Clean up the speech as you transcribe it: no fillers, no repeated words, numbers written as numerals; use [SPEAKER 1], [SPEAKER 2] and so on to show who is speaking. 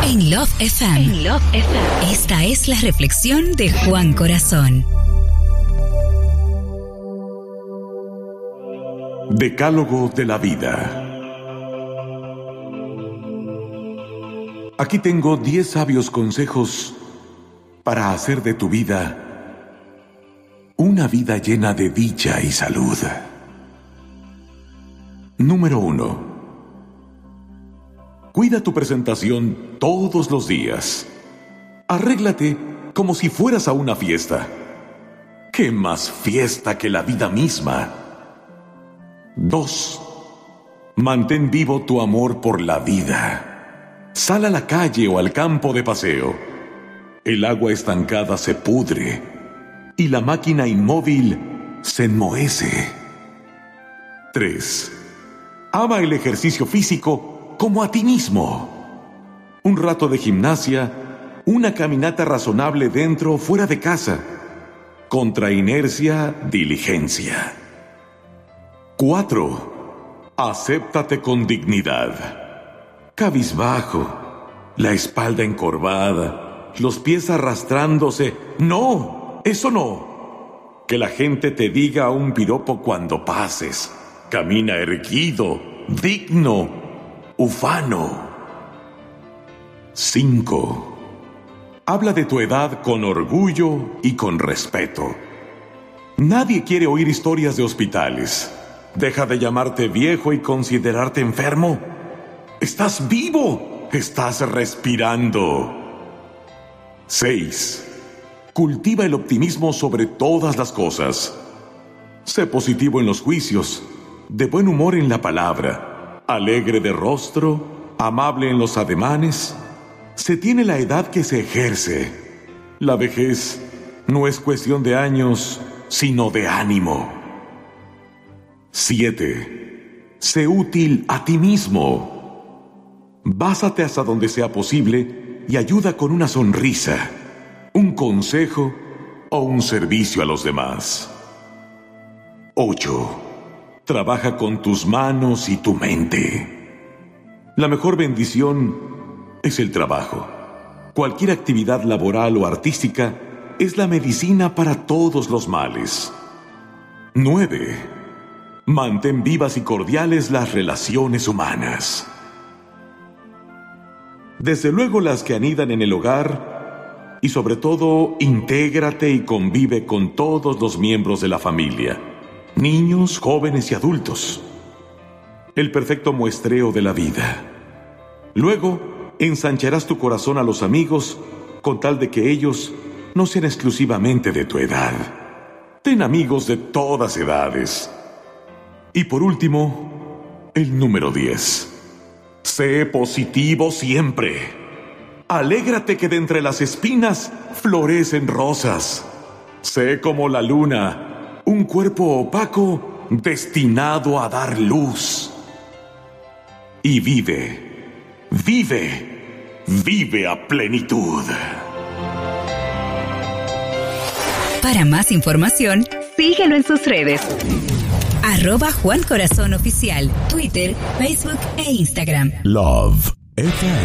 [SPEAKER 1] En Love FM. En Love FM. Esta es la reflexión de Juan Corazón.
[SPEAKER 2] Decálogo de la vida. Aquí tengo 10 sabios consejos para hacer de tu vida una vida llena de dicha y salud. Número 1. Cuida tu presentación todos los días. Arréglate como si fueras a una fiesta. ¿Qué más fiesta que la vida misma? 2. Mantén vivo tu amor por la vida. Sal a la calle o al campo de paseo. El agua estancada se pudre y la máquina inmóvil se enmohece. 3. Ama el ejercicio físico como a ti mismo. Un rato de gimnasia, una caminata razonable dentro o fuera de casa. Contra inercia, diligencia. 4. Acéptate con dignidad. Cabizbajo, la espalda encorvada, los pies arrastrándose. ¡No! ¡Eso no! Que la gente te diga un piropo cuando pases. Camina erguido, digno, ufano. 5. Habla de tu edad con orgullo y con respeto. Nadie quiere oír historias de hospitales. Deja de llamarte viejo y considerarte enfermo. ¡Estás vivo! ¡Estás respirando! 6. Cultiva el optimismo sobre todas las cosas. Sé positivo en los juicios, de buen humor en la palabra, alegre de rostro, amable en los ademanes. Se tiene la edad que se ejerce. La vejez no es cuestión de años, sino de ánimo. 7. Sé útil a ti mismo. Básate hasta donde sea posible y ayuda con una sonrisa, un consejo o un servicio a los demás. 8. Trabaja con tus manos y tu mente. La mejor bendición es el trabajo. Cualquier actividad laboral o artística es la medicina para todos los males. 9. Mantén vivas y cordiales las relaciones humanas. Desde luego las que anidan en el hogar, y sobre todo, intégrate y convive con todos los miembros de la familia, niños, jóvenes y adultos. El perfecto muestreo de la vida. Luego, ensancharás tu corazón a los amigos con tal de que ellos no sean exclusivamente de tu edad. Ten amigos de todas edades. Y por último, el número 10. Sé positivo siempre. Alégrate que de entre las espinas florecen rosas. Sé como la luna, un cuerpo opaco destinado a dar luz. Y vive a plenitud.
[SPEAKER 1] Para más información, síguelo en sus redes. @Juan Corazón Oficial, Twitter, Facebook e Instagram.
[SPEAKER 3] Love FM.